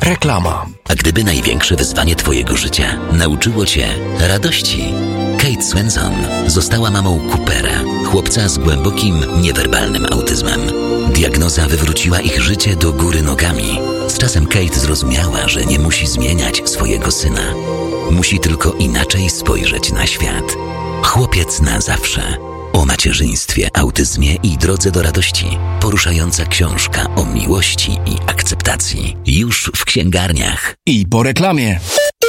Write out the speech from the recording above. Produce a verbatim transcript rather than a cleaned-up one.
Reklama. A gdyby największe wyzwanie twojego życia nauczyło cię radości? Kate Swenson została mamą Coopera, chłopca z głębokim, niewerbalnym autyzmem. Diagnoza wywróciła ich życie do góry nogami. Z czasem Kate zrozumiała, że nie musi zmieniać swojego syna. Musi tylko inaczej spojrzeć na świat. Chłopiec na zawsze. O macierzyństwie, autyzmie i drodze do radości. Poruszająca książka o miłości i akceptacji. Już w księgarniach. I po reklamie.